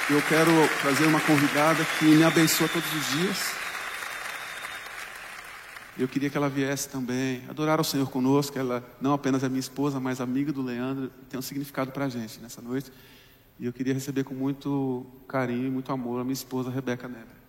Eu quero trazer uma convidada que me abençoa todos os dias. Eu queria que ela viesse também adorar o Senhor conosco. Ela não apenas é minha esposa, mas amiga do Leandro. Tem um significado para a gente nessa noite. E eu queria receber com muito carinho e muito amor a minha esposa, Rebeca Nebre.